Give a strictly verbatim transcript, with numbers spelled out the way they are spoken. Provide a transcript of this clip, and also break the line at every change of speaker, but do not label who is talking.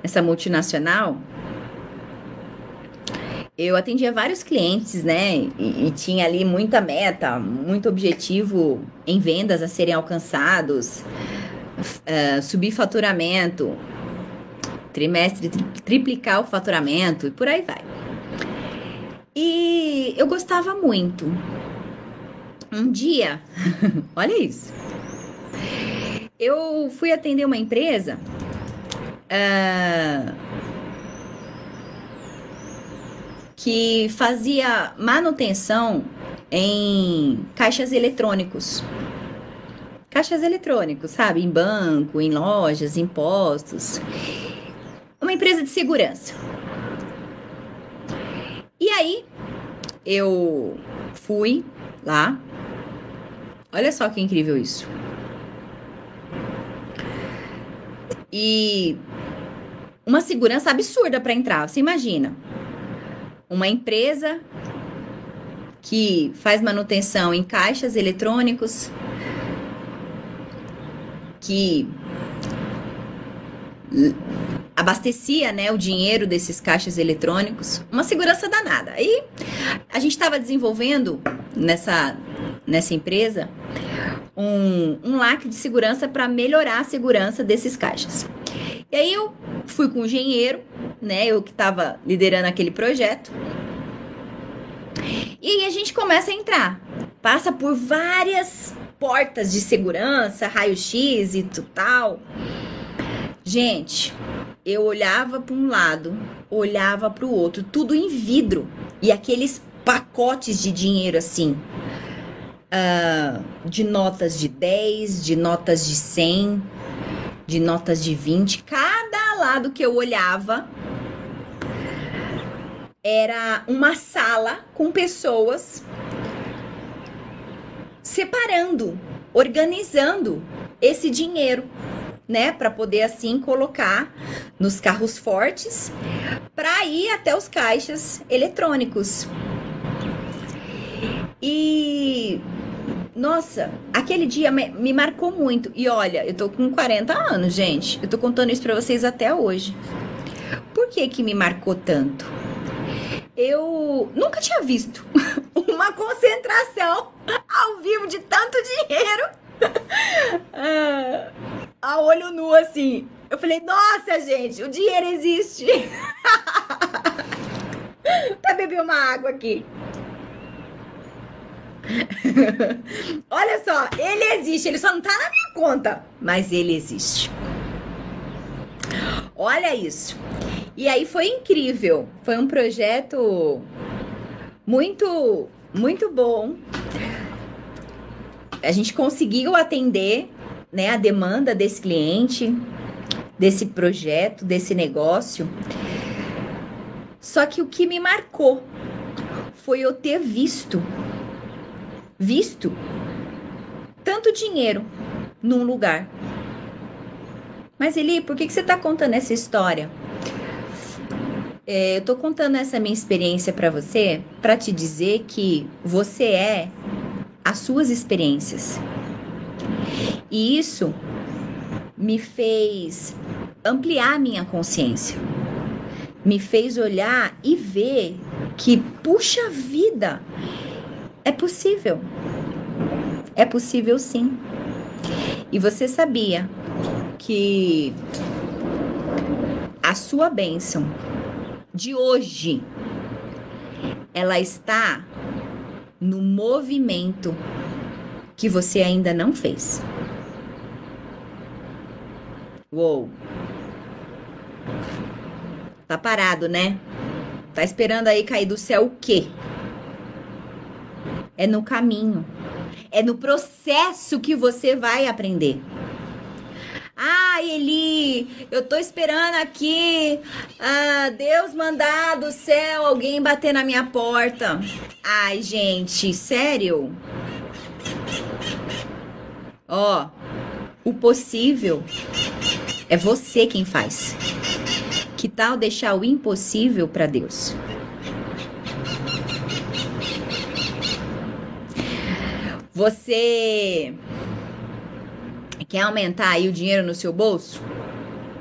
essa multinacional, eu atendia vários clientes, né? E, e tinha ali muita meta, muito objetivo em vendas a serem alcançados, uh, subir faturamento, trimestre, tri, triplicar o faturamento e por aí vai. E eu gostava muito. Um dia, olha isso, eu fui atender uma empresa uh, que fazia manutenção em caixas eletrônicos. Caixas eletrônicos, sabe? Em banco, em lojas, em postos. Uma empresa de segurança. E aí, eu fui lá. Olha só que incrível isso. E uma segurança absurda para entrar, você imagina. Uma empresa que faz manutenção em caixas eletrônicos, que abastecia, né, o dinheiro desses caixas eletrônicos, uma segurança danada. Aí a gente estava desenvolvendo nessa, nessa empresa um, um lacre de segurança para melhorar a segurança desses caixas. E aí eu fui com o engenheiro, né, eu que estava liderando aquele projeto. E aí a gente começa a entrar, passa por várias portas de segurança, raio-x e tal. Gente, eu olhava para um lado, olhava para o outro, tudo em vidro. E aqueles pacotes de dinheiro assim, uh, de notas de dez, de notas de cem, de notas de vinte. Cada lado que eu olhava era uma sala com pessoas separando, organizando esse dinheiro, né, para poder assim colocar nos carros fortes para ir até os caixas eletrônicos. E nossa, aquele dia me, me marcou muito. E olha, eu tô com quarenta anos, gente. Eu tô contando isso para vocês até hoje. Por que que me marcou tanto? Eu nunca tinha visto uma concentração ao vivo de tanto dinheiro ah, a olho nu, assim. Eu falei, nossa, gente, o dinheiro existe. Até beber uma água aqui. Olha só, ele existe, ele só não tá na minha conta, mas ele existe. Olha isso. E aí foi incrível, foi um projeto muito, muito bom. A gente conseguiu atender, né, a demanda desse cliente, desse projeto, desse negócio. Só que o que me marcou foi eu ter visto, visto tanto dinheiro num lugar. Mas Eli, por que que você tá contando essa história? É, eu tô contando essa minha experiência para você, para te dizer que você é as suas experiências. E isso me fez ampliar a minha consciência. Me fez olhar e ver que, puxa vida, é possível. É possível sim. E você sabia que a sua bênção de hoje, ela está no movimento que você ainda não fez. Uou! Tá parado, né? Tá esperando aí cair do céu o quê? É no caminho. É no processo que você vai aprender. Ah, Eli, eu tô esperando aqui ah, Deus mandar do céu alguém bater na minha porta. Ai, gente, sério? Ó, o possível é você quem faz. Que tal deixar o impossível para Deus? Você quer aumentar aí o dinheiro no seu bolso?